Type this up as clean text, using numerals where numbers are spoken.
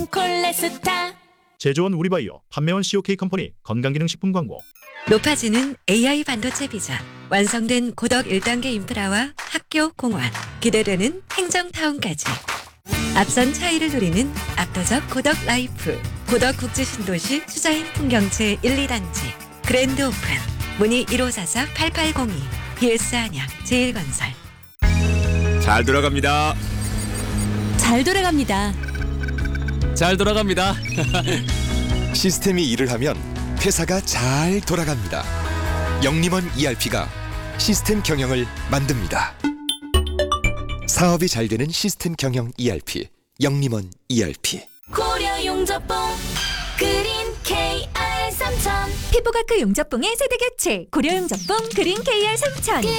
콜레스타. 제조원 우리바이오, 판매원 COK 컴퍼니 건강기능식품 광고. 높아지는 AI 반도체 비전, 완성된 고덕 1단계 인프라와 학교, 공원, 기대되는 행정타운까지. 앞선 차이를 누리는 압도적 고덕 라이프, 고덕 국제신도시 수자인 풍경채 1, 2단지, 그랜드 오픈, 문의 1544-8802, BS 안양, 제일건설. 잘 돌아갑니다. 잘 돌아갑니다. 잘 돌아갑니다. 시스템이 일을 하면 회사가 잘 돌아갑니다. 영림원 ERP가 시스템 경영을 만듭니다. 사업이 잘 되는 시스템 경영 ERP, 영림원 ERP. 고려 용접봉 그린 KR 3000. 피부과크 용접봉의 세대 교체 고려 용접봉 그린 KR 3000.